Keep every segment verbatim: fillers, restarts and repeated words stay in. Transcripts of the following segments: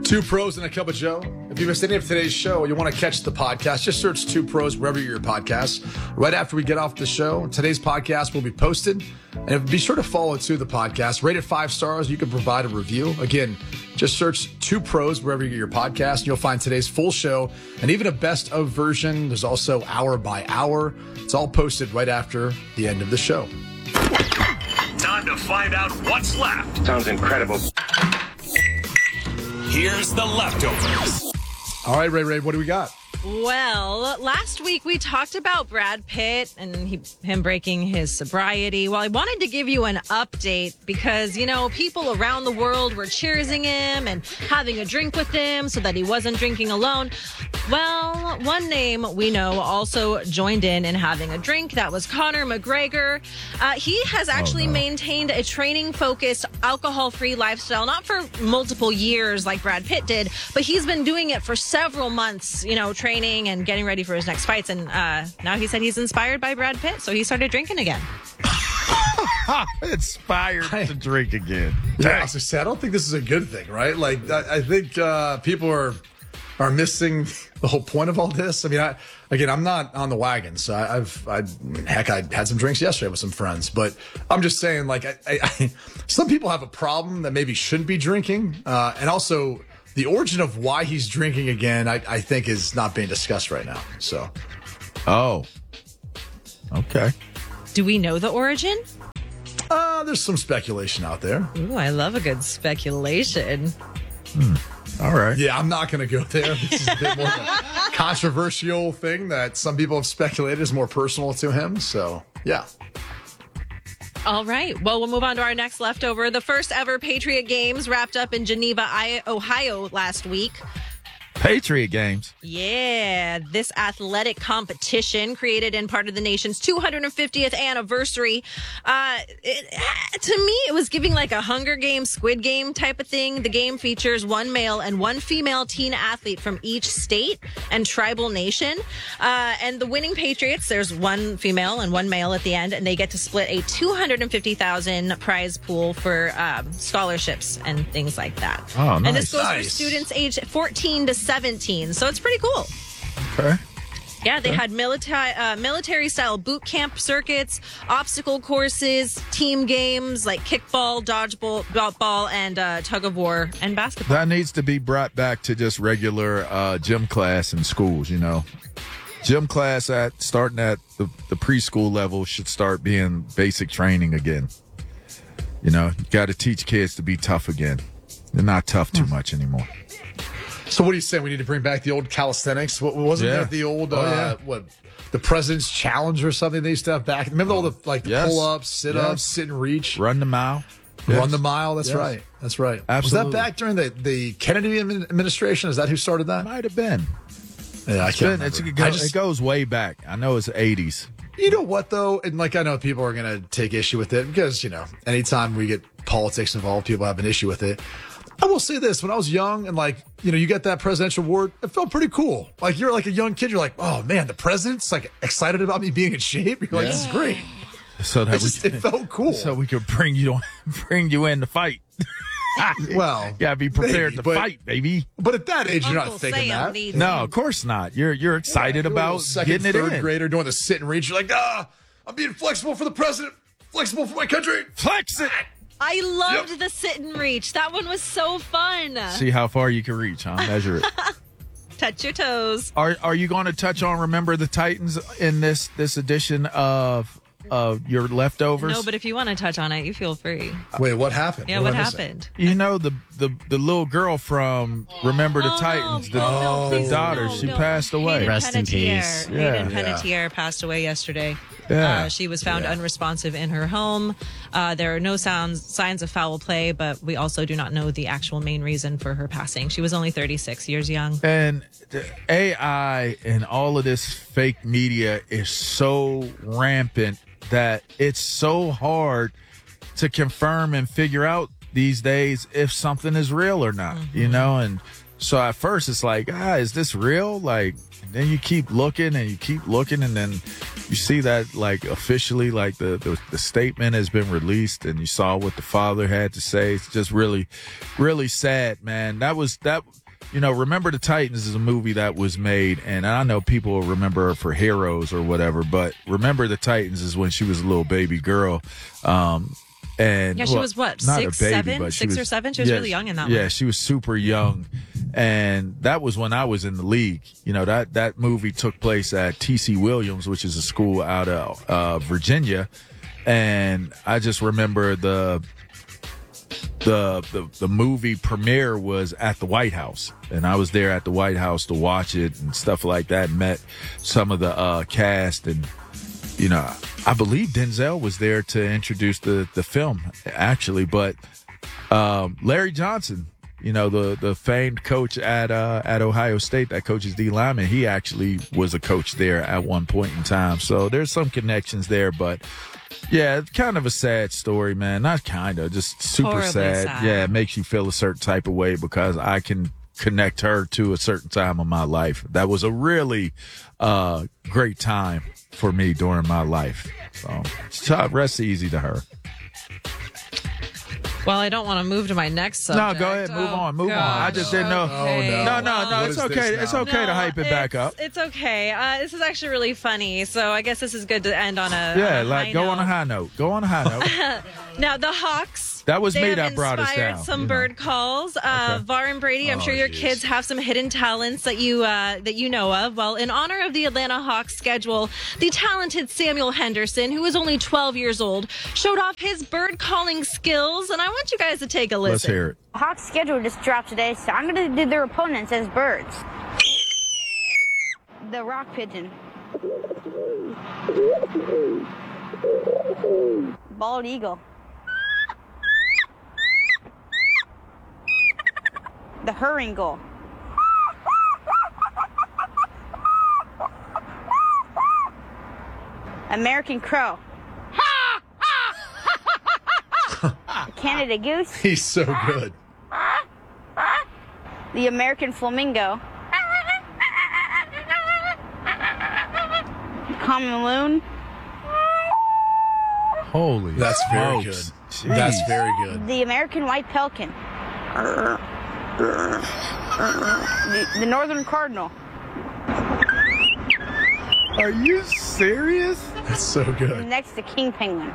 Two Pros and a Cup of Joe. If you missed any of today's show, you want to catch the podcast, just search Two Pros wherever you get your podcasts. Right after we get off the show, today's podcast will be posted. And be sure to follow to the podcast. Rate it five stars. You can provide a review. Again, just search Two Pros wherever you get your podcast. And you'll find today's full show and even a best of version. There's also hour by hour. It's all posted right after the end of the show. Time to find out what's left. Sounds incredible. Here's the leftovers. All right, Ray Ray, what do we got? Well, last week we talked about Brad Pitt and he, him breaking his sobriety. Well, I wanted to give you an update because, you know, people around the world were cheersing him and having a drink with him so that he wasn't drinking alone. Well, one name we know also joined in in having a drink. That was Conor McGregor. Uh, he has actually oh, no. maintained a training-focused, alcohol-free lifestyle, not for multiple years like Brad Pitt did, but he's been doing it for several months, you know, training and getting ready for his next fights. And uh, now he said he's inspired by Brad Pitt, so he started drinking again. Inspired to drink again. Yeah, I was just saying, I don't think this is a good thing, right? Like, I, I think uh, people are are missing the whole point of all this. I mean, I, again, I'm not on the wagon, so I, I've, I, heck, I had some drinks yesterday with some friends, but I'm just saying, like, I, I, I, some people have a problem that maybe shouldn't be drinking, uh, and also the origin of why he's drinking again, I, I think, is not being discussed right now. So, oh, okay. Do we know the origin? Uh, there's some speculation out there. Ooh, I love a good speculation. Hmm. All right. Yeah, I'm not going to go there. This is a bit more of a controversial thing that some people have speculated is more personal to him. So, yeah. All right. Well, we'll move on to our next leftover. The first ever Patriot Games wrapped up in Geneva, Ohio last week. Patriot Games. Yeah, this athletic competition created in part of the nation's two hundred fiftieth anniversary. Uh, it, to me, it was giving like a Hunger Games, Squid Game type of thing. The game features one male and one female teen athlete from each state and tribal nation. Uh, and the winning Patriots, there's one female and one male at the end, and they get to split a two hundred fifty thousand dollars prize pool for um, scholarships and things like that. Oh, nice. And this goes nice. for students aged fourteen to seventeen, so it's pretty cool. Okay. Yeah, they okay. had military uh, military style boot camp circuits, obstacle courses, team games like kickball, dodgeball, ball, and uh, tug of war and basketball. That needs to be brought back to just regular uh, gym class in schools. You know, gym class at starting at the, the preschool level should start being basic training again. You know, you got to teach kids to be tough again. They're not tough too much anymore. So what are you saying? We need to bring back the old calisthenics? What wasn't Yeah. that the old Oh, uh, yeah. what the President's Challenge or something they used to have back? Remember all the like the Yes. pull-ups, sit-ups, Yes. sit and reach, Run the mile. run Yes. the mile. That's Yes. right. That's right. Absolutely. Was that back during the, the Kennedy administration? Is that who started that? Might have been. Yeah, I It's can't been- it's- remember. it, goes, I just- it goes way back. I know it's eighties. You know what, though? And, like, I know people are going to take issue with it because, you know, anytime we get politics involved, people have an issue with it. I will say this. When I was young and, like, you know, you get that presidential award, it felt pretty cool. Like, you're like a young kid. You're like, oh, man, the president's, like, excited about me being in shape. You're like, Yeah. this is great. So that It, just, we, it felt cool. so we could bring you on, bring you in to fight. Well, you gotta be prepared maybe, to but- fight, baby. But at that age, you're Uncle not thinking Sam that. needs No, him. of course not. You're you're excited You're a little about second, getting it third in. grader doing the sit and reach. You're like, ah, I'm being flexible for the president, flexible for my country. Flex it. I loved Yep. the sit and reach. That one was so fun. See how far you can reach, huh? Measure it. Touch your toes. Are are you going to touch on Remember the Titans in this this edition of of your leftovers? No, but if you want to touch on it, you feel free. Wait, what happened? Yeah, What what am I missing? happened? You know the, the the little girl from Remember the Oh, Titans, no, the, no, the please, daughter, no, she no. passed away. Hayden Rest in Panettiere. peace. Yeah. Hayden Yeah. Panettiere passed away yesterday. Yeah. Uh, she was found Yeah. unresponsive in her home. Uh, there are no sounds, signs of foul play, but we also do not know the actual main reason for her passing. She was only thirty-six years young. And the A I and all of this fake media is so rampant that it's so hard to confirm and figure out these days if something is real or not, Mm-hmm. you know, and So at first it's like, ah, is this real? Like, then you keep looking and you keep looking, and then you see that like officially, like the, the, the statement has been released, and you saw what the father had to say. It's just really, really sad, man. That was that, you know, Remember the Titans is a movie that was made, and I know people will remember her for Heroes or whatever, but Remember the Titans is when she was a little baby girl. Um, And Yeah, she well, was what, not six, a baby, seven? but she Six was- or seven? She was yeah, really young in that Yeah, one. she was super young. And that was when I was in the league. You know, that, that movie took place at T C Williams, which is a school out of uh, Virginia. And I just remember the, the the the movie premiere was at the White House, and I was there at the White House to watch it and stuff like that. Met some of the uh, cast, and you know, I believe Denzel was there to introduce the the film actually, but um, Larry Johnson, you know, the the famed coach at uh, at Ohio State that coaches D lineman, he actually was a coach there at one point in time. So there's some connections there, but yeah, it's kind of a sad story, man. Not kind of, just super Horribly sad. sad. Yeah, it makes you feel a certain type of way because I can connect her to a certain time of my life. That was a really uh, great time for me during my life. So rest easy to her. Well, I don't want to move to my next subject. No, go ahead. Move Oh, on. Move on. I just didn't know. okay. Oh, No, no, no. What It's is okay. this It's now? okay to No, hype it back it's- up. It's okay. Uh, this is actually really funny. So I guess this is good to end on a Yeah, on a like high go note. on a high note. Go on a high note. Now the Hawks. That was they me have that brought us inspired down, some you know. bird calls. Uh, Okay. Var and Brady, I'm Oh, sure your geez. kids have some hidden talents that you uh, that you know of. Well, in honor of the Atlanta Hawks schedule, the talented Samuel Henderson, who is only twelve years old, showed off his bird calling skills, and I want you guys to take a listen. Let's hear it. Hawks schedule just dropped today, so I'm gonna do their opponents as birds. The rock pigeon. Bald eagle. The herringull. American crow. Canada goose. He's so good. The American flamingo. Common loon. Holy That's very smokes. good. That's Jeez. very good. The American white pelican. The, the northern cardinal. Are you serious? That's so good. Next, the king penguin.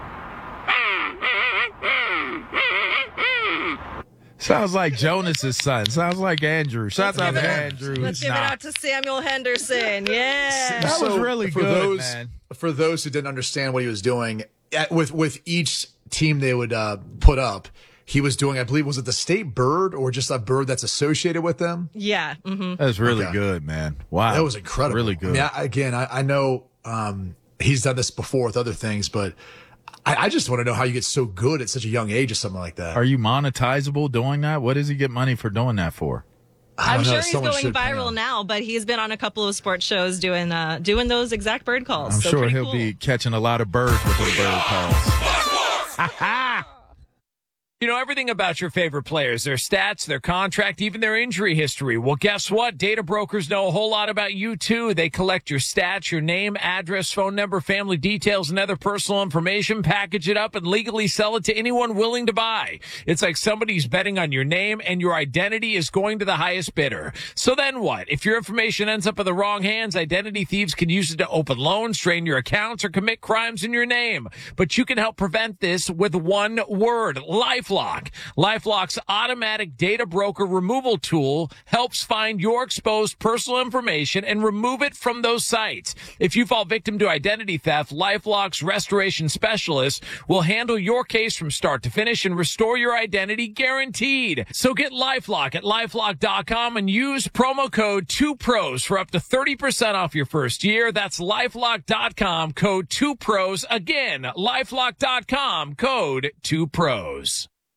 Sounds like Jonas's son. Sounds like Andrew. Shout out give to it up. Andrew. Let's give it out to Samuel Henderson. Yeah. That was really for good, those, man. For those who didn't understand what he was doing, at, with with each team they would uh, put up, he was doing, I believe, was it the state bird or just a bird that's associated with them? Yeah. hmm That's really Okay. good, man. Wow. That was incredible. Really good. I mean, I, again, I, I know um, he's done this before with other things, but I, I just want to know how you get so good at such a young age or something like that. Are you monetizable doing that? What does he get money for doing that for? I I'm don't know, sure he's someone going should pay viral him. now, but he's been on a couple of sports shows doing uh, doing those exact bird calls. I'm So sure pretty he'll cool. be catching a lot of birds with his bird calls. You know everything about your favorite players, their stats, their contract, even their injury history. Well, guess what? Data brokers know a whole lot about you, too. They collect your stats, your name, address, phone number, family details, and other personal information, package it up, and legally sell it to anyone willing to buy. It's like somebody's betting on your name, and your identity is going to the highest bidder. So then what? If your information ends up in the wrong hands, identity thieves can use it to open loans, drain your accounts, or commit crimes in your name. But you can help prevent this with one word: LifeLock. LifeLock's automatic data broker removal tool helps find your exposed personal information and remove it from those sites. If you fall victim to identity theft, LifeLock's restoration specialist will handle your case from start to finish and restore your identity guaranteed. So get LifeLock at LifeLock dot com and use promo code two pros for up to thirty percent off your first year. That's LifeLock dot com, code two pros. Again, LifeLock dot com, code two pros.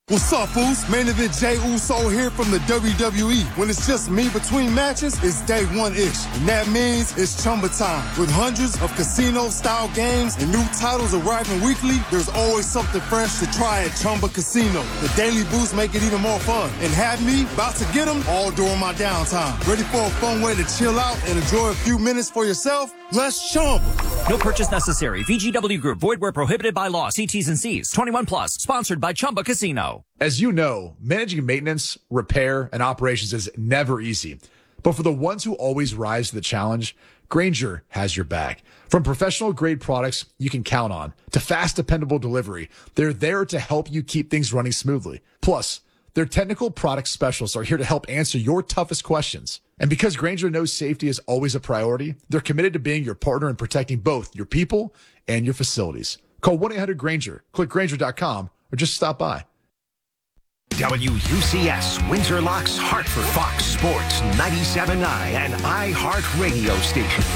What's up, fools? Main event Jey Uso here from the W W E. When it's just me between matches, it's day one-ish. And that means it's Chumba time. With hundreds of casino-style games and new titles arriving weekly, there's always something fresh to try at Chumba Casino. The daily boosts make it even more fun. And have me about to get them all during my downtime. Ready for a fun way to chill out and enjoy a few minutes for yourself? Let's Chumba. No purchase necessary. V G W Group. Void where prohibited by law. See T's and C's. twenty-one plus. Sponsored by Chumba Casino. As you know, managing maintenance, repair, and operations is never easy. But for the ones who always rise to the challenge, Grainger has your back. From professional-grade products you can count on to fast, dependable delivery, they're there to help you keep things running smoothly. Plus, their technical product specialists are here to help answer your toughest questions. And because Grainger knows safety is always a priority, they're committed to being your partner in protecting both your people and your facilities. Call one eight hundred Grainger, click Grainger dot com, or just stop by. W U C S, Windsor Locks, Hartford, Fox Sports, ninety-seven point nine, and iHeart Radio Station.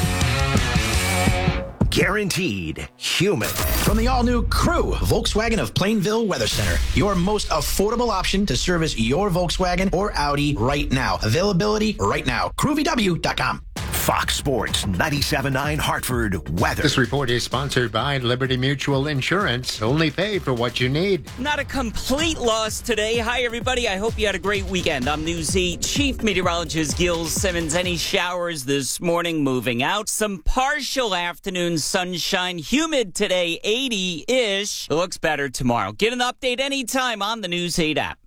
Guaranteed human. From the all-new Crew, Volkswagen of Plainville Weather Center, your most affordable option to service your Volkswagen or Audi right now. Availability right now. crew v w dot com. Fox Sports, ninety-seven point nine Hartford weather. This report is sponsored by Liberty Mutual Insurance. Only pay for what you need. Not a complete loss today. Hi, everybody. I hope you had a great weekend. I'm News eight Chief Meteorologist Gil Simmons. Any showers this morning moving out. Some partial afternoon sunshine. Humid today, eighty-ish. It looks better tomorrow. Get an update anytime on the News eight app.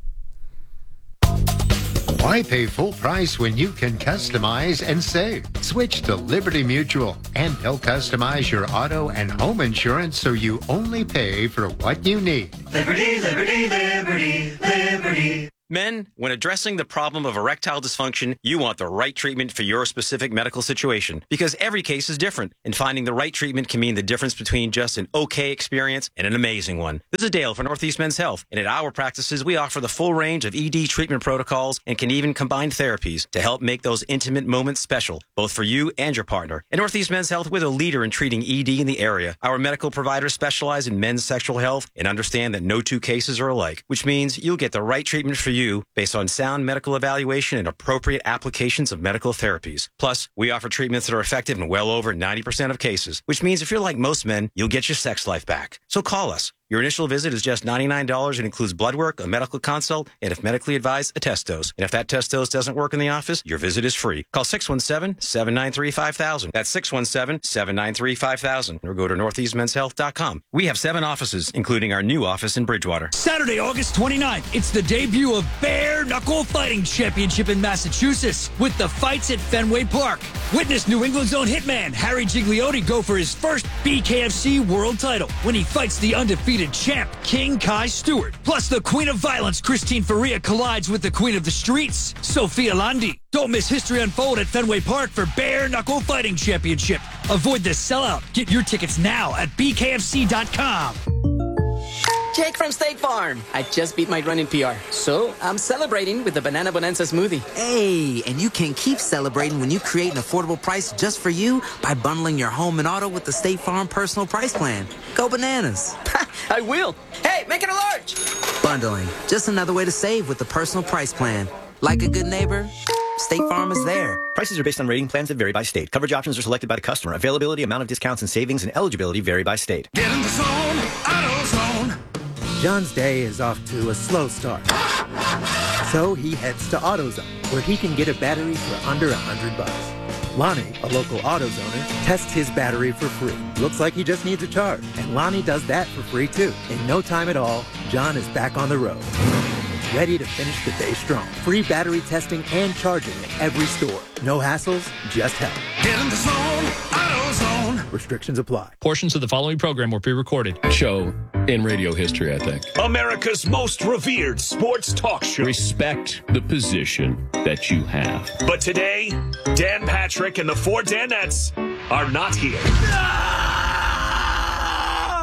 Why pay full price when you can customize and save? Switch to Liberty Mutual, and they'll customize your auto and home insurance so you only pay for what you need. Liberty, liberty, liberty, liberty. Men, when addressing the problem of erectile dysfunction, you want the right treatment for your specific medical situation because every case is different, and finding the right treatment can mean the difference between just an okay experience and an amazing one. This is Dale for Northeast Men's Health, and at our practices, we offer the full range of E D treatment protocols and can even combine therapies to help make those intimate moments special, both for you and your partner. At Northeast Men's Health, we're the leader in treating E D in the area. Our medical providers specialize in men's sexual health and understand that no two cases are alike, which means you'll get the right treatment for you you based on sound medical evaluation and appropriate applications of medical therapies. Plus, we offer treatments that are effective in well over ninety percent of cases, which means if you're like most men, you'll get your sex life back. So call us. Your initial visit is just ninety-nine dollars and includes blood work, a medical consult, and if medically advised, a test dose. And if that test dose doesn't work in the office, your visit is free. Call six one seven, seven nine three, five thousand. That's six one seven, seven nine three, five thousand. Or go to northeast men's health dot com. We have seven offices, including our new office in Bridgewater. Saturday, August twenty-ninth, it's the debut of Bare Knuckle Fighting Championship in Massachusetts with the fights at Fenway Park. Witness New England's own hitman, Harry Gigliotti, go for his first B K F C world title when he fights the undefeated champ, King Kai Stewart. Plus, the Queen of Violence, Christine Faria, collides with the Queen of the Streets, Sophia Landi. Don't miss history unfold at Fenway Park for Bare Knuckle Fighting Championship. Avoid the sellout. Get your tickets now at b k f c dot com. Jake from State Farm. I just beat my running P R, so I'm celebrating with the Banana Bonanza smoothie. Hey, and you can keep celebrating when you create an affordable price just for you by bundling your home and auto with the State Farm Personal Price Plan. Go bananas. I will. Hey, make it a large. Bundling, just another way to save with the Personal Price Plan. Like a good neighbor, State Farm is there. Prices are based on rating plans that vary by state. Coverage options are selected by the customer. Availability, amount of discounts and savings, and eligibility vary by state. Get in the zone, AutoZone. John's day is off to a slow start. So he heads to AutoZone, where he can get a battery for under a hundred bucks. Lonnie, a local AutoZoner, tests his battery for free. Looks like he just needs a charge, and Lonnie does that for free too. In no time at all, John is back on the road, ready to finish the day strong. Free battery testing and charging at every store. No hassles, just help. Get in the zone, AutoZone. Restrictions apply. Portions of the following program were pre-recorded. Show in radio history, I think. America's most revered sports talk show. Respect the position that you have. But today, Dan Patrick and the four Danettes are not here. No!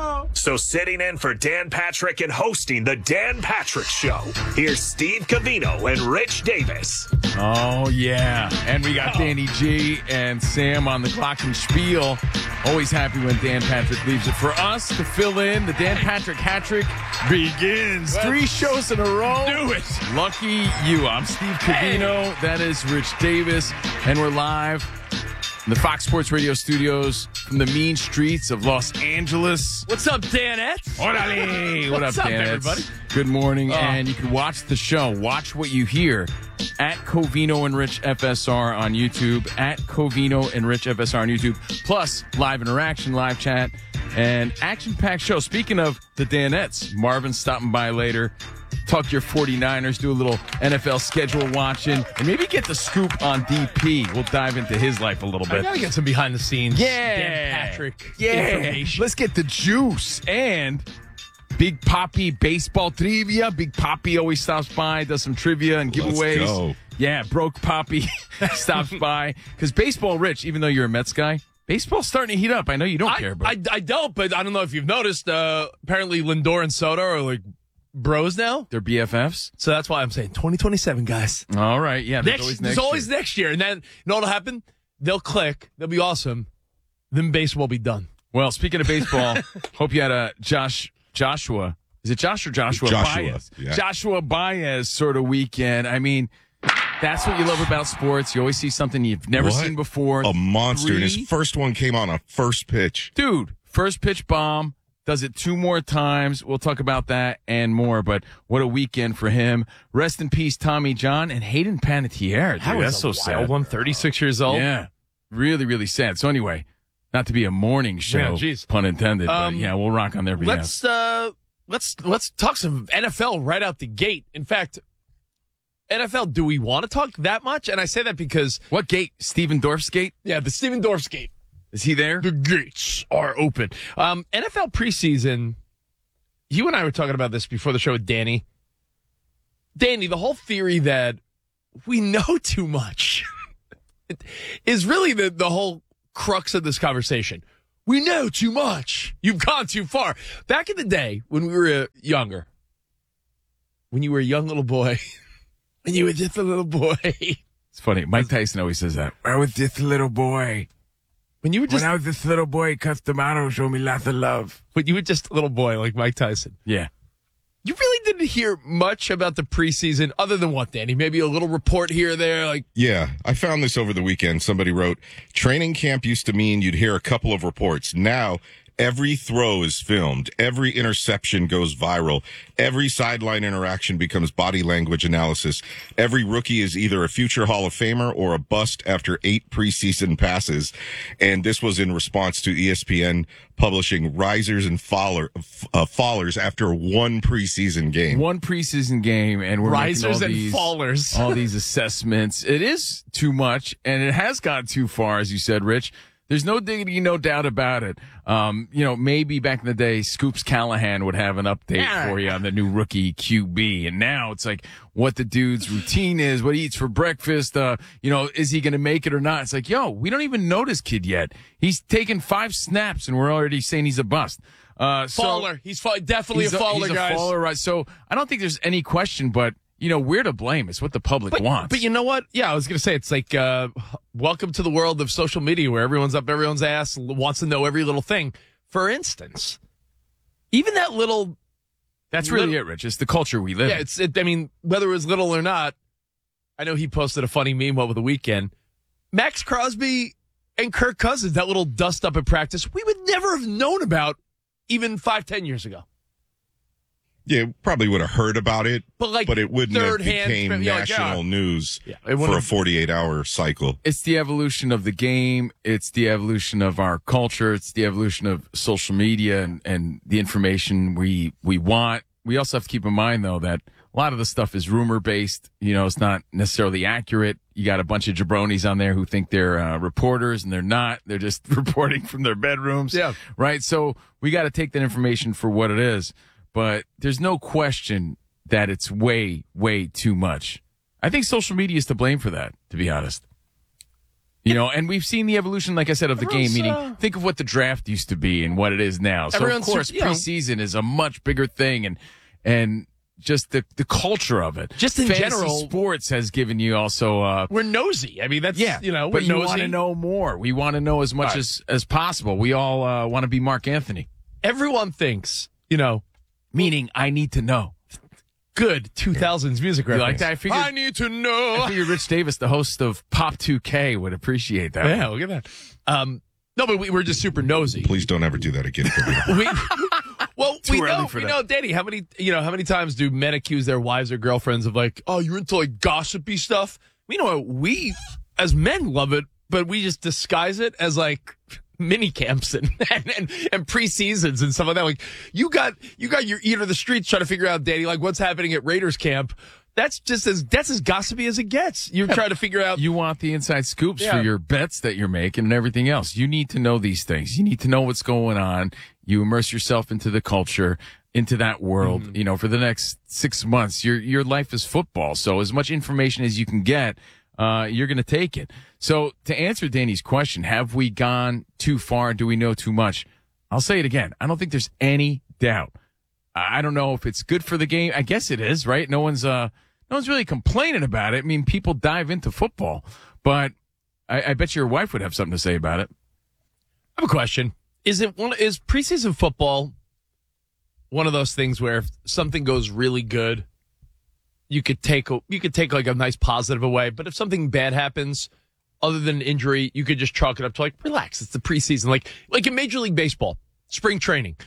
So sitting in for Dan Patrick and hosting the Dan Patrick Show, here's Steve Covino and Rich Davis. Oh, yeah. And we got Danny G and Sam on the clock and spiel. Always happy when Dan Patrick leaves it for us to fill in. The Dan Patrick hat-trick begins. Let's Three shows in a row. Do it. Lucky you. I'm Steve Covino. Hey. That is Rich Davis. And we're live in the Fox Sports Radio studios from the mean streets of Los Angeles. What's up, Danettes? Orale. What What's up, up, Danettes? everybody? Good morning. Oh. And you can watch the show. Watch what you hear at Covino and Rich F S R on YouTube. At Covino and Rich F S R on YouTube. Plus, live interaction, live chat, and action-packed show. Speaking of the Danettes, Marvin's stopping by later. Talk your 49ers, do a little N F L schedule watching, and maybe get the scoop on D P. We'll dive into his life a little bit. I gotta get some behind the scenes. Yeah. Dan Patrick Yeah. information. Let's get the juice. And Big Poppy baseball trivia. Big Poppy always stops by, does some trivia and giveaways. Let's go. Yeah, Broke Poppy stops by. Because baseball, Rich, even though you're a Mets guy, baseball's starting to heat up. I know you don't I, care, but I, I don't, but I don't know if you've noticed, uh, apparently Lindor and Soto are like bros now. They're B F Fs. So that's why I'm saying twenty twenty-seven, guys. All right, yeah. There's Next, always there's next always year. next year. And then, you know what'll happen? They'll click. They'll be awesome. Then baseball will be done. Well, speaking of baseball, hope you had a Josh Joshua. Is it Josh or Joshua, Joshua, Baez? yeah. Joshua Baez sort of weekend. I mean, that's what you love about sports. You always see something you've never What? seen before. A monster. Three. And his first one came on a first pitch. Dude, first pitch bomb. Does it two more times. We'll talk about that and more. But what a weekend for him. Rest in peace, Tommy John and Hayden Panettiere. Dude, That was that's a so wild sad. one, thirty-six years old. Yeah. Really, really sad. So anyway, not to be a morning show, Yeah, geez. pun intended. Um, but yeah, we'll rock on their behalf. Let's uh, let's let's talk some N F L right out the gate. In fact, N F L. Do we want to talk that much? And I say that because What gate? Steven Dorff's gate? yeah, the Steven Dorff's gate. Is he there? The gates are open. Um, N F L preseason. You and I were talking about this before the show with Danny. Danny, the whole theory that we know too much is really the, the whole crux of this conversation. We know too much. You've gone too far. Back in the day when we were uh, younger, when you were a young little boy, when you were just a little boy. It's funny. Mike Tyson always says that. I was just a little boy. When you were just when I was this little boy, Custom Auto showed me lots of love. when you were just a little boy like Mike Tyson. Yeah. You really didn't hear much about the preseason other than what, Danny? Maybe a little report here or there. Like, Yeah, I found this over the weekend. Somebody wrote, training camp used to mean you'd hear a couple of reports. Now, every throw is filmed. Every interception goes viral. Every sideline interaction becomes body language analysis. Every rookie is either a future Hall of Famer or a bust after eight preseason passes. And this was in response to E S P N publishing risers and faller, uh, fallers after one preseason game. One preseason game, and we're Risers making all and these, fallers. all these assessments. It is too much, and it has gone too far, as you said, Rich. There's no diggity, no doubt about it. Um, you know, maybe back in the day, Scoops Callahan would have an update Yeah. for you on the new rookie Q B. And now it's like what the dude's routine is, what he eats for breakfast. Uh, you know, is he going to make it or not? It's like, yo, we don't even know this kid yet. He's taken five snaps and we're already saying he's a bust. Uh, so faller. He's fa- definitely he's a faller, he's guys. a faller, right? So I don't think there's any question, but you know, we're to blame. It's what the public But, wants. but you know what? Yeah, I was going to say, it's like, uh, welcome to the world of social media where everyone's up everyone's ass, wants to know every little thing. For instance, even that little. That's little, really it, Rich. It's the culture we live Yeah, in. it's, it, I mean, whether it was little or not, I know he posted a funny meme over the weekend. Max Crosby and Kirk Cousins, that little dust up at practice, we would never have known about even five, ten years ago. Yeah, probably would have heard about it, But, like, but it wouldn't have third-hand, became you know, like, national yeah. news Yeah, it for wouldn't a have- forty-eight hour cycle. It's the evolution of the game. It's the evolution of our culture. It's the evolution of social media and, and the information we, we want. We also have to keep in mind, though, that a lot of the stuff is rumor based. You know, it's not necessarily accurate. You got a bunch of jabronis on there who think they're uh, reporters and they're not. They're just reporting from their bedrooms. Yeah. Right. So we got to take that information for what it is. But there's no question that it's way, way too much. I think social media is to blame for that, to be honest. You know, and we've seen the evolution, like I said, of the game. Meaning, uh, think of what the draft used to be and what it is now. So, of course, you know, preseason is a much bigger thing, and and just the the culture of it. Just in Fantasy general, sports has given you also. Uh, we're nosy. I mean, that's yeah, you know, we're but you nosy. want to know more. We want to know as much right. as as possible. We all uh, want to be Mark Anthony. Everyone thinks, you know, meaning I need to know. Good two thousands music reference. You like that? I, figured, I need to know. I figured Rich Davis, the host of Pop two K, would appreciate that. Yeah, one. look at that. Um, no, but we, we're just super nosy. Please don't ever do that again. we, well, Too we early know, for we that. know, Danny. How many, you know, how many times do men accuse their wives or girlfriends of like, oh, you're into like gossipy stuff? We know we, as men, love it, but we just disguise it as like mini camps and, and, and, and pre-seasons and stuff like that. Like you got, you got your ear to the streets trying to figure out, Danny, like what's happening at Raiders camp. That's just as, that's as gossipy as it gets. You're yeah. trying to figure out. You want the inside scoops yeah. for your bets that you're making and everything else. You need to know these things. You need to know what's going on. You immerse yourself into the culture, into that world, mm-hmm. you know, for the next six months. Your, your life is football. So as much information as you can get, uh, you're going to take it. So to answer Danny's question, have we gone too far? Do we know too much? I'll say it again. I don't think there's any doubt. I don't know if it's good for the game. I guess it is, right? No one's, uh, no one's really complaining about it. I mean, people dive into football, but I, I bet your wife would have something to say about it. I have a question. Is it one, is preseason football one of those things where if something goes really good, you could take a, you could take like a nice positive away, but if something bad happens, other than injury, you could just chalk it up to like, relax, it's the preseason. Like like in Major League Baseball, spring training.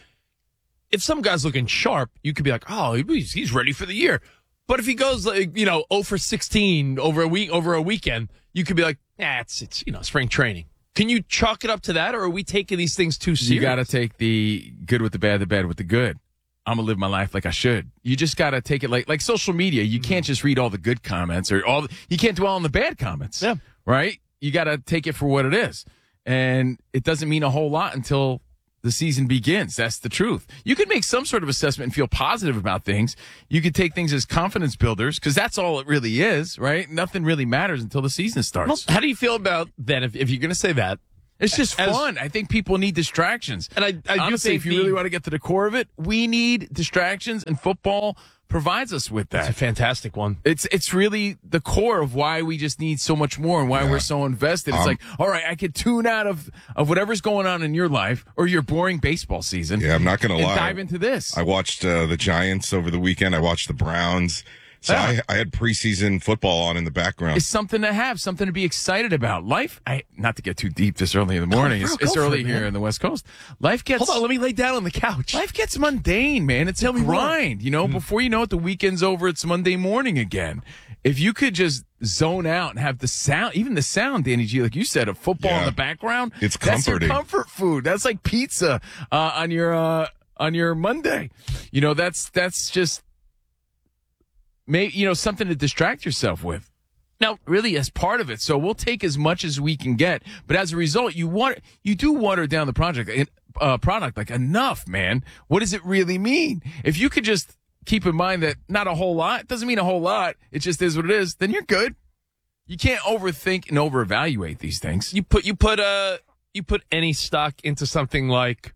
If some guy's looking sharp, you could be like, oh, he's, he's ready for the year. But if he goes like, you know, zero for sixteen over a week over a weekend, you could be like, nah, it's it's you know, spring training. Can you chalk it up to that, or are we taking these things too serious? You got to take the good with the bad, the bad with the good. I'm gonna live my life like I should. You just gotta take it like like social media. You can't just read all the good comments or all. The, you can't dwell on the bad comments. Yeah. Right. You gotta take it for what it is, and it doesn't mean a whole lot until the season begins. That's the truth. You could make some sort of assessment and feel positive about things. You could take things as confidence builders because that's all it really is. Right. Nothing really matters until the season starts. Well, how do you feel about then? If if you're gonna say that. It's just As, fun. I think people need distractions. And I, I Honestly, do if you the, really want to get to the core of it, we need distractions, and football provides us with that. It's a fantastic one. It's it's really the core of why we just need so much more and why yeah. we're so invested. It's um, like, all right, I could tune out of, of whatever's going on in your life or your boring baseball season. Yeah, I'm not going to lie. Dive into this. I watched uh, the Giants over the weekend. I watched the Browns. So yeah. I, I had preseason football on in the background. It's something to have, something to be excited about. Life, I not to get too deep this early in the morning. Oh, it's it's early it, here in the West Coast. Life gets. Hold on, let me lay down on the couch. Life gets mundane, man. It's Tell a grind. You know, mm-hmm. before you know it, the weekend's over. It's Monday morning again. If you could just zone out and have the sound, even the sound, Danny G, like you said, of football yeah. in the background, it's that's comforting. Your comfort food. That's like pizza uh, on your uh, on your Monday. You know, that's that's just. Maybe, you know, something to distract yourself with. Now, really, as part of it. So we'll take as much as we can get, but as a result, you want you do water down the project uh, product like enough, man. What does it really mean? If you could just keep in mind that not a whole lot doesn't mean a whole lot. It just is what it is. Then you're good. You can't overthink and overevaluate these things. You put you put uh you put any stock into something like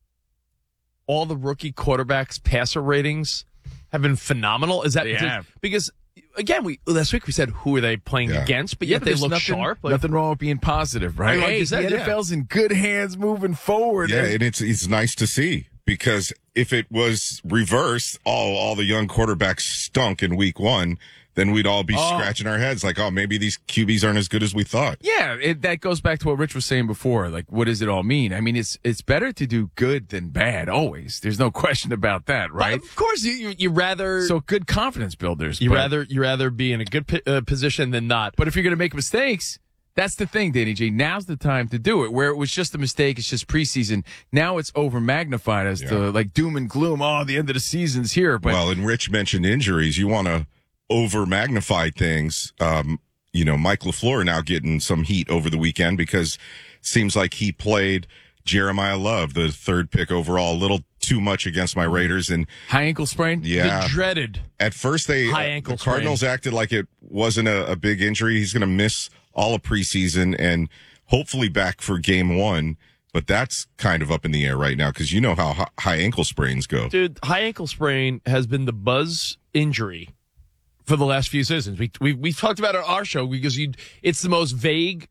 all the rookie quarterbacks' passer ratings have been phenomenal. Is that they have. Because again, we last week we said who are they playing yeah. against, but yeah, yet but they look nothing, sharp. Like, nothing wrong with being positive, right? Like hey, you said, the N F L's yeah. in good hands moving forward. Yeah, and it's it's nice to see because if it was reversed, all all the young quarterbacks stunk in week one. Then we'd all be oh. scratching our heads like, oh, maybe these Q Bs aren't as good as we thought. Yeah, it, that goes back to what Rich was saying before. Like, what does it all mean? I mean, it's it's better to do good than bad, always. There's no question about that, right? But of course, you you, you rather so good confidence builders. You but, rather you rather be in a good p- uh, position than not. But if you're going to make mistakes, that's the thing, Danny J. Now's the time to do it. Where it was just a mistake, it's just preseason. Now it's over magnified as yeah. to like doom and gloom. Oh, the end of the season's here. But well, and Rich mentioned injuries. You want to over magnify things. Um, you know, Mike LaFleur now getting some heat over the weekend because it seems like he played Jeremiah Love, the third pick overall, a little too much against my Raiders. And high ankle sprain? Yeah. The dreaded At first, they high ankle the Cardinals sprain. acted like it wasn't a, a big injury. He's going to miss all of preseason and hopefully back for game one. But that's kind of up in the air right now because you know how hi- high ankle sprains go. Dude, high ankle sprain has been the buzz injury for the last few seasons. We, we, we've talked about it on our show because you, it's the most vague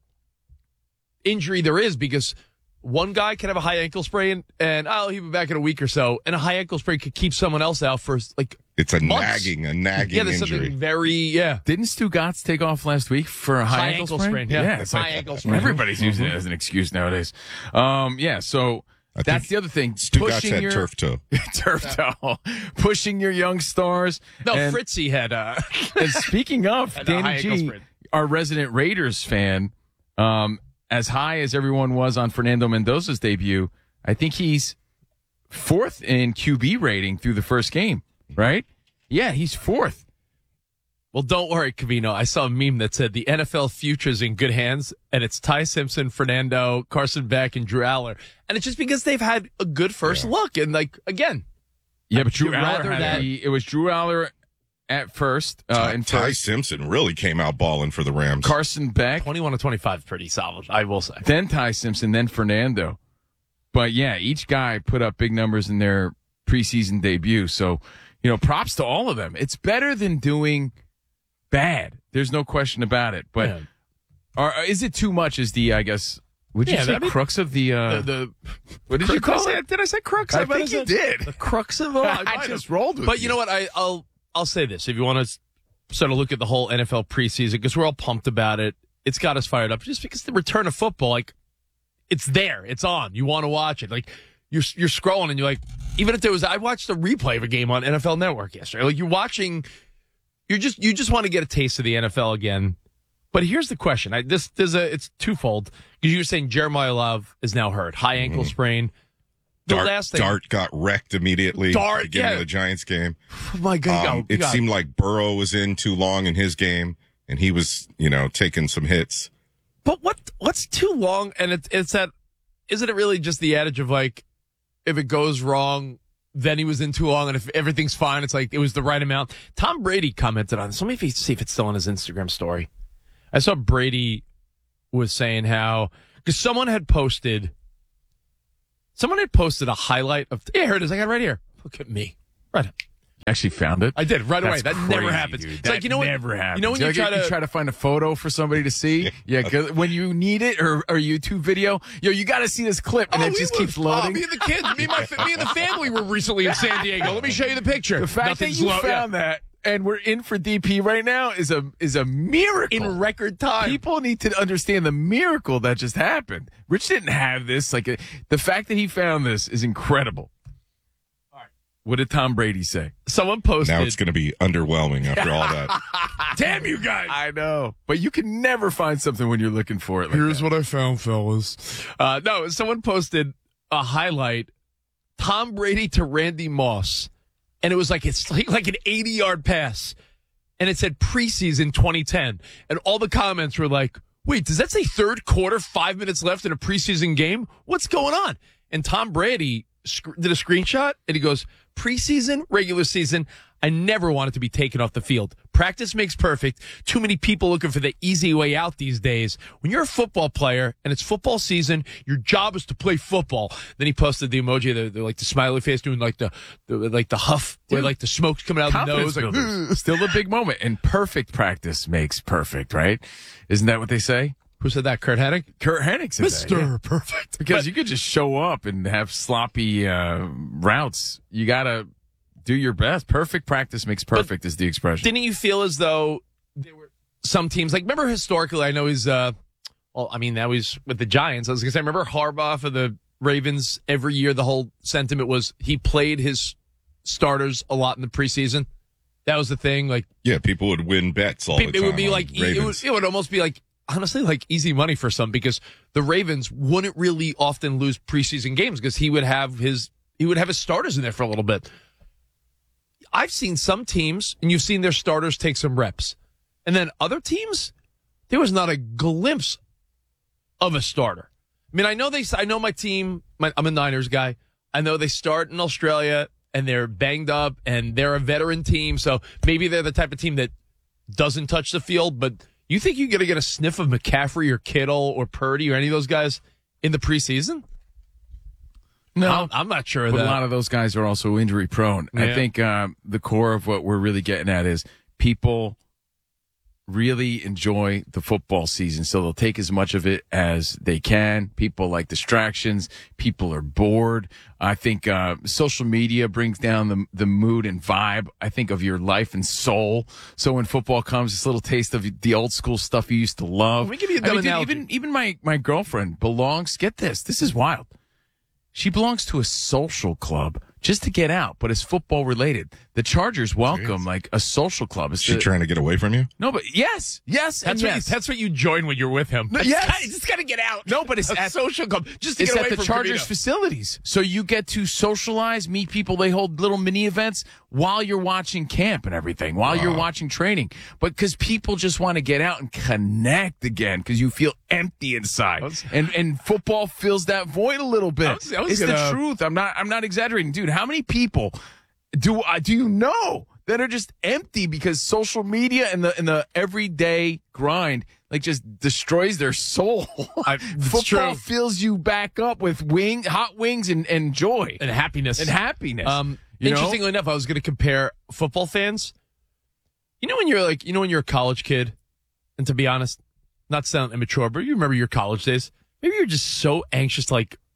injury there is because one guy can have a high ankle sprain and oh, he'll be back in a week or so, and a high ankle sprain could keep someone else out for like It's a months. nagging, a nagging yeah, there's injury. something very, yeah. Didn't Stu Gatz take off last week for a high, High ankle, ankle sprain? sprain, yeah. yeah it's High like, ankle sprain. Everybody's using it as an excuse nowadays. Um, yeah, so I that's the other thing. Stu Gatz Pushing had your turf toe. turf toe, pushing your young stars. No, and, Fritzy had. Uh, and speaking of, Had a high Danny ankle G, sprain. our resident Raiders fan, um, as high as everyone was on Fernando Mendoza's debut, I think he's fourth in Q B rating through the first game, right? Yeah, he's fourth. Well, don't worry, Cavino. I saw a meme that said the N F L future's in good hands, and it's Ty Simpson, Fernando, Carson Beck, and Drew Aller. And it's just because they've had a good first Yeah. look. And, like, again. Yeah, but I'd Drew Aller rather had that- the- it was Drew Aller at first. Uh, Ty, and Ty first, Simpson really came out balling for the Rams. Carson Beck, twenty-one to twenty-five is pretty solid, I will say. then Ty Simpson, then Fernando. But yeah, each guy put up big numbers in their preseason debut. So, you know, props to all of them. It's better than doing bad. There's no question about it. But Yeah. are, is it too much? Is the, I guess, would you Yeah, say I mean, crux of the, uh, The, the what did you Crux- call did I say- it? Did I say crux? I might think have you said- did. The crux of all. I might just have. rolled with But you know what? I, I'll I'll say this. If you want to sort of look at the whole N F L preseason, because we're all pumped about it, it's got us fired up. Just because the return of football, like, it's there. It's on. You want to watch it. Like, you're you're scrolling and you're like, even if there was, I watched a replay of a game on N F L Network yesterday. Like, you're watching, you're just, you just want to get a taste of the N F L again. But here's the question. I, this, there's a, it's twofold. Because you were saying Jeremiah Love is now hurt. High ankle Mm-hmm. sprain. The Dart, last thing. Dart got wrecked immediately Dart, at the beginning yeah. of the Giants game. Oh my God. Um, you it got- seemed like Burrow was in too long in his game, and he was, you know, taking some hits. But what what's too long? And it's it's that, isn't it really just the adage of like, if it goes wrong, then he was in too long, and if everything's fine, it's like it was the right amount. Tom Brady commented on this. Let me see if it's still on his Instagram story. I saw Brady was saying how, because someone had posted, someone had posted a highlight of, yeah, here it is. I got it right here. Look at me. Right. Actually found it. I did right away. That's That never crazy, happens. dude. It's That like, you know what? never happens. You know when you Like, try to, try to find a photo for somebody to see? Yeah, 'cause when you need it or, or YouTube video, yo, you got to see this clip, and Oh, it we just were- keeps loading. Oh, me and the kids, me and, my, fa- me and the family were recently in San Diego. Let me show you the picture. The fact Nothing's that you low- found yeah. that and we're in for D P right now is a is a miracle in record time. People need to understand the miracle that just happened. Rich didn't have this. Like uh, the fact that he found this is incredible. All right. What did Tom Brady say? Someone posted. Now it's going to be underwhelming after all that. Damn you guys! I know, but you can never find something when you're looking for it. Like Here's that. what I found, fellas. Uh, no, someone posted a highlight, Tom Brady to Randy Moss, and it was like it's like, like an eighty-yard pass, and it said preseason twenty ten, and all the comments were like, wait, does that say third quarter, five minutes left in a preseason game? What's going on? And Tom Brady sc- did a screenshot, and he goes, preseason, regular season, I never wanted to be taken off the field. Practice makes perfect. Too many people looking for the easy way out these days. When you're a football player and it's football season, your job is to play football. Then he posted the emoji, the, the like the smiley face doing like the, the like the huff, where like the smoke's coming out of the nose. Confidence Like, builders. Still a big moment, and perfect practice makes perfect, right? Isn't that what they say? who said that? Kurt Hennig? Kurt Hennig said Mister that, yeah. Perfect. Because But- you could just show up and have sloppy uh, routes. You got to do your best. Perfect practice makes perfect is the expression. Didn't you feel as though there were some teams, like, remember historically, I know he's, uh, well, I mean, now he's with the Giants. I was going to say, remember Harbaugh for the Ravens? Every year, the whole sentiment was he played his starters a lot in the preseason. That was the thing. Like, Yeah, people would win bets all It, the it time. would be on like it Ravens. would, it would almost be like honestly like easy money for some, because the Ravens wouldn't really often lose preseason games because he would have his he would have his starters in there for a little bit. I've seen some teams, and you've seen their starters take some reps, and then other teams, there was not a glimpse of a starter. I mean, I know they. I know my team. My, I'm a Niners guy. I know they start in Australia and they're banged up, and they're a veteran team, so maybe they're the type of team that doesn't touch the field, but you You think you're going to get a sniff of McCaffrey or Kittle or Purdy or any of those guys in the preseason? No, I'm, I'm not sure. But that. a lot of those guys are also injury prone. Yeah. I think um, the core of what we're really getting at is people really enjoy the football season, so they'll take as much of it as they can. People like distractions. People are bored. I think uh, social media brings down the the mood and vibe, I think, of your life and soul. So when football comes, this little taste of the old school stuff you used to love. Let me give you a I dumb mean, dude, analogy. even even my my girlfriend belongs. Get this. This is wild. She belongs to a social club just to get out, but it's football related. The Chargers welcome Jeez. like a social club. Is Is she trying to get away from you? No, but yes, yes, That's and what, yes. you, that's what you join when you're with him. No, yes. You just got to get out. No, but it's a at social club just to it's get at away the from Chargers Camino. facilities. So you get to socialize, meet people. They hold little mini events while you're watching camp and everything, while you're watching training. But because people just want to get out and connect again because you feel empty inside. Was, and and football fills that void a little bit. I was, I was it's gonna, the truth. I'm not I'm not exaggerating. Dude, how many people do uh, do you know that are just empty because social media and the and the everyday grind like just destroys their soul? I, Football true. fills you back up with wing, hot wings and, and joy and happiness and happiness. Um, you interestingly know? enough, I was going to compare football fans. You know when you're like, you know when you're a college kid, and to be honest, not to sound immature, but you remember your college days. Maybe you're just so anxious to like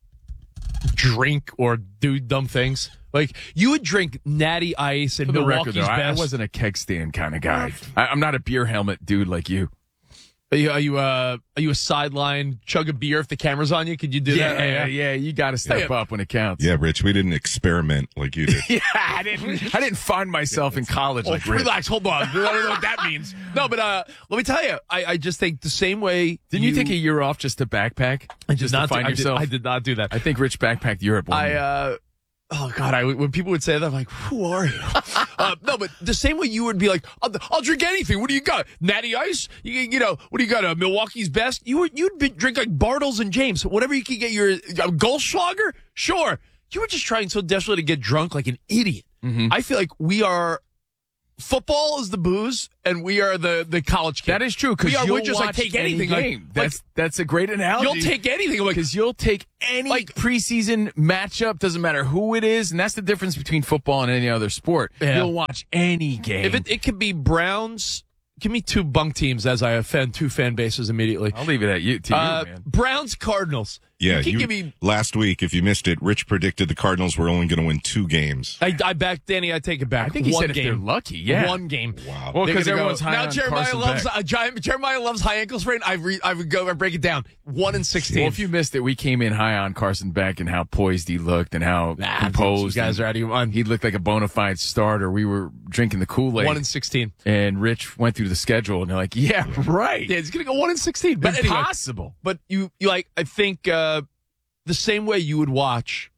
drink or do dumb things. Like you would drink Natty Ice and For the Milwaukee's record, though, I, I Best. wasn't a keg stand kind of guy. I, I'm not a beer helmet dude like you. Are you are you, uh, are you a sideline chug a beer if the camera's on you? Could you do Yeah, that? yeah, yeah. You got to step Yeah. up when it counts. Yeah, Rich, we didn't experiment like you did. Yeah, I didn't. I didn't find myself in college Oh, like Rich. relax, hold on. I don't know what that means. No, but uh, let me tell you, I, I just think the same way. Didn't you, take a year off just to backpack? I did just not to find do, I did- yourself? I did not do that. I think Rich backpacked Europe. One I year. uh oh god, I when people would say that, I'm like, who are you? uh, no, but the same way you would be like, I'll, I'll drink anything. What do you got? Natty Ice? You, you know, what do you got? Uh, Milwaukee's Best? You would you'd be, drink like Bartles and James, whatever you could get. Your uh, Goldschlager, sure. You were just trying so desperately to get drunk like an idiot. Mm-hmm. I feel like we are. Football is the booze, and we are the, the college kid. That is true We because are. you'll We're just like watch take any anything. Like- game. like, that's that's a great analogy. you'll take anything. Like because you'll take any Like- preseason matchup. Doesn't matter who it is, and that's the difference between football and any other sport. Yeah. You'll watch any game. if it, it could be Browns. Give me two bunk teams as I offend two fan bases immediately. I'll leave it at you. To Uh, you, man. Browns Cardinals. Yeah, you can you, give me. last week, if you missed it, Rich predicted the Cardinals were only going to win two games. I, I back Danny. I take it back. I think he One said if game. they're lucky, yeah. One game. Wow. Well, They're because gonna go- everyone's high now on Jeremiah Carson loves Beck. uh, Gi- Jeremiah loves high ankle sprain. I re, I would go and break it down. One and sixteen. Well, if you missed it, we came in high on Carson Beck and how poised he looked and how Nah, composed. you guys and are out of your mind. He looked like a bona fide starter. We were drinking the Kool-Aid. One and sixteen. and Rich went through the schedule, and they're like, "Yeah, right, Yeah, he's gonna go one and sixteen. But anyway, impossible." but you, you like. I think uh, the same way you would watch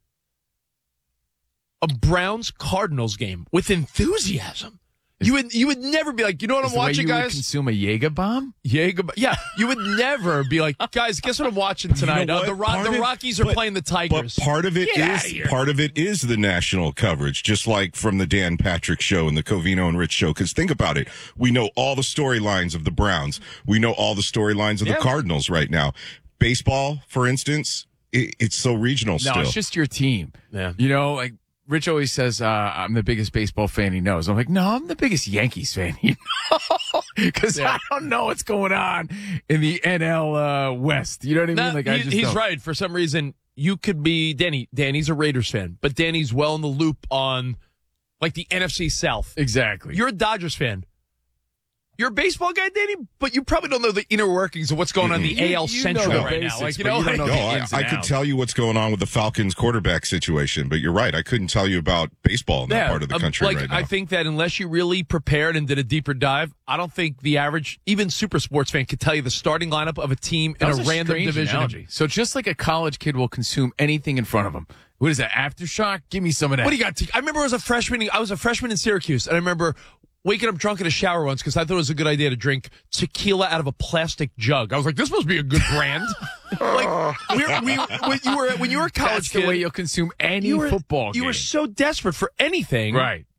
a Browns Cardinals game with enthusiasm. You would you would never be like, you know what Is I'm the way watching, you would guys? consume a Jaeger bomb? Jaeger, yeah, you would never be like, guys, guess what I'm watching tonight? know Uh, the what? Ro- Part the of- Rockies are but- playing the Tigers. But part of it Get outta is here. part of it is the national coverage, just like from the Dan Patrick Show and the Covino and Rich Show. Because think about it, we know all the storylines of the Browns, we know all the storylines of Yeah. the Cardinals right now. Baseball, for instance, it, it's so regional No, still. it's just your team. Yeah. You know, like Rich always says, uh, I'm the biggest baseball fan he knows. I'm like, no, I'm the biggest Yankees fan he knows. Because Yeah. I don't know what's going on in the N L uh, West. You know what I mean? Nah, like, I he- just he's don't. right. For some reason, you could be Danny. Danny's a Raiders fan, but Danny's well in the loop on like the N F C South. Exactly. You're a Dodgers fan. You're a baseball guy, Danny, but you probably don't know the inner workings of what's going on in the You- A L you Central know the right basics, now. Like you but know, you don't know like- No, the I, ins I and could outs. tell you what's going on with the Falcons quarterback situation, but you're right. I couldn't tell you about baseball in that Yeah, part of the um, country like, right now. I think that unless you really prepared and did a deeper dive, I don't think the average, even super sports fan, could tell you the starting lineup of a team That in was a random strange division. analogy. So just like a college kid will consume anything in front of him. What is that? Aftershock? Give me some of that. What do you got? I remember I was a freshman. I was a freshman in Syracuse, and I remember waking up drunk in a shower once because I thought it was a good idea to drink tequila out of a plastic jug. I was like, "This must be a good brand." like we're, we, when you were when you were a college That's kid, the way you'll consume any you were, football You game. were so desperate for anything, Right.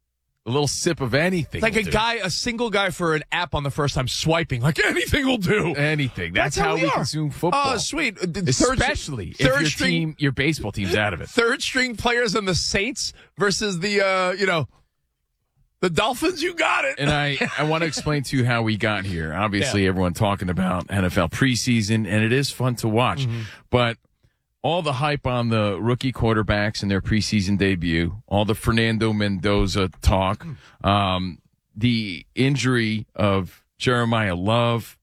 A little sip of anything. Like will a do. guy, a single guy for an app on the first time swiping. Like anything will do. Anything. That's, That's how how we we are. consume football. Oh, sweet. Uh, third- Especially if third your string- team, your baseball team's out of it. Third string players on the Saints versus the, uh, you know, the Dolphins. You got it. And I, I want to explain to you how we got here. Obviously, Yeah. everyone talking about N F L preseason, and it is fun to watch. Mm-hmm. But all the hype on the rookie quarterbacks and their preseason debut, all the Fernando Mendoza talk, um, the injury of Jeremiah Love,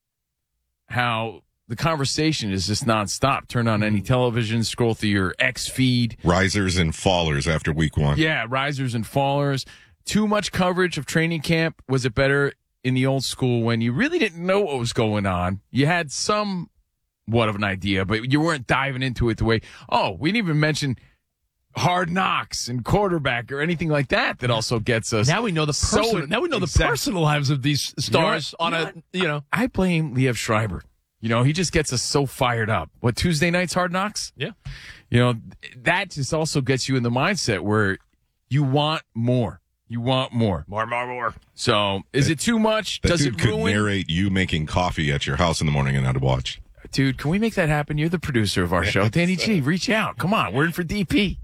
how the conversation is just nonstop. Turn on any television, scroll through your X feed. Risers and fallers after week one. Yeah, risers and fallers. Too much coverage of training camp. Was it better in the old school when you really didn't know what was going on? You had somewhat of an idea, but you weren't diving into it the way, oh, we didn't even mention Hard Knocks and quarterback or anything like that that also gets us. Now we know the so- personal, now we know the Exactly. personal lives of these stars You know on what? a, you know. I blame Liev Schreiber. You know, he just gets us so fired up. What, Tuesday night's Hard Knocks? Yeah. You know, that just also gets you in the mindset where you want more. You want more. More, more, more. So, is it too much? That Does dude it could ruin? narrate you making coffee at your house in the morning and I'd watch. Dude, can we make that happen? You're the producer of our show. Danny G, reach out. Come on, we're in for D P.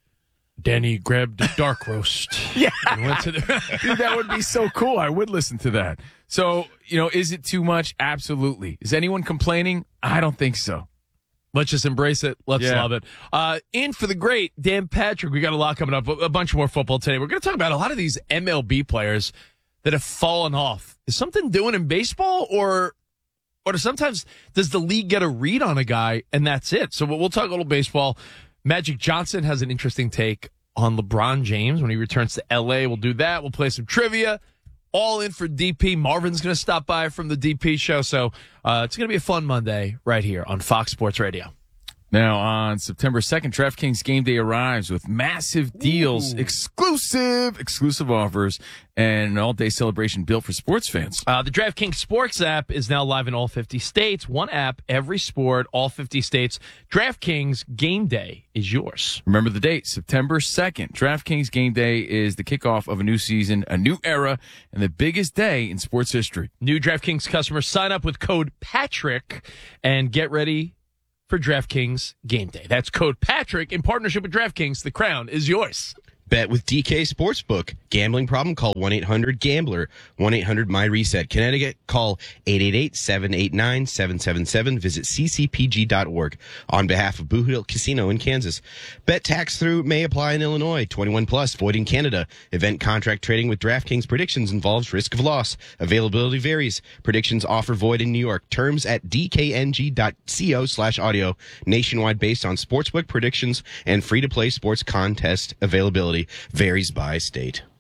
Danny grabbed a dark roast. Yeah. And went to the- Dude, that would be so cool. I would listen to that. So, you know, is it too much? Absolutely. Is anyone complaining? I don't think so. Let's just embrace it. Let's Yeah. love it. Uh, in for the great Dan Patrick. We got a lot coming up. A, a bunch more football today. We're going to talk about a lot of these M L B players that have fallen off. Is something doing in baseball, or or does sometimes does the league get a read on a guy and that's it? So we'll talk a little baseball. Magic Johnson has an interesting take on LeBron James when he returns to L A. We'll do that. We'll play some trivia. All in for D P. Marvin's going to stop by from the D P show. So uh, it's going to be a fun Monday right here on Fox Sports Radio. Now, on September second, DraftKings Game Day arrives with massive deals, Ooh. exclusive, exclusive offers, and an all-day celebration built for sports fans. Uh, the DraftKings Sports app is now live in all fifty states. One app, every sport, all fifty states. DraftKings Game Day is yours. Remember the date, September second. DraftKings Game Day is the kickoff of a new season, a new era, and the biggest day in sports history. New DraftKings customers sign up with code Patrick and get ready for DraftKings Game Day. That's code Patrick in partnership with DraftKings. The crown is yours. Bet with D K Sportsbook. Gambling problem? Call one eight hundred gambler. one eight hundred my reset. Connecticut, call eight eight eight, seven eight nine, seven seven seven. Visit c c p g dot org. On behalf of Blue Hill Casino in Kansas. Bet tax through may apply in Illinois. twenty-one plus, void in Canada. Event contract trading with DraftKings predictions involves risk of loss. Availability varies. Predictions offer void in New York. Terms at d k n g dot co slash audio. Nationwide based on sportsbook predictions and free-to-play sports contest availability. Varies by state.